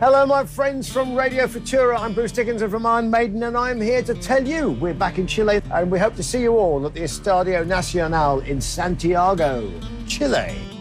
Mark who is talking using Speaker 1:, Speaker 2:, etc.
Speaker 1: Hello, my friends from Radio Futura. I'm Bruce Dickinson from Iron Maiden, and I'm here to tell you we're back in Chile, and we hope to see you all at the Estadio Nacional in Santiago, Chile.